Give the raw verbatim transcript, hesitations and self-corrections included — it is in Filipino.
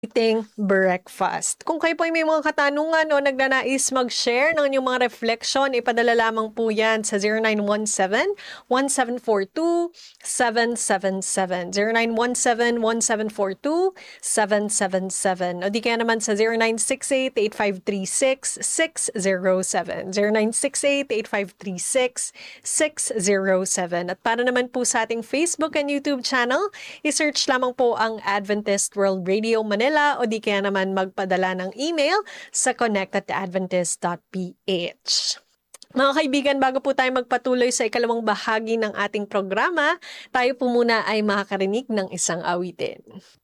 eating breakfast. Kung kayo po ay may mga katanungan o nagnanais mag-share ng inyong mga reflection, ipadala lamang po yan sa zero nine one seven, one seven four two, seven seven seven. zero nine one seven, one seven four two, seven seven seven. O di kaya naman sa zero nine six eight, eight five three six, six zero seven. zero nine six eight, eight five three six, six zero seven. At para naman po sa ating Facebook and YouTube channel, i-search lamang po ang Adventist World Radio Manila o di kaya naman magpadala ng email sa connect at adventist dot p h. Mga kaibigan, bago po tayo magpatuloy sa ikalawang bahagi ng ating programa, tayo po muna ay makakarinig ng isang awitin.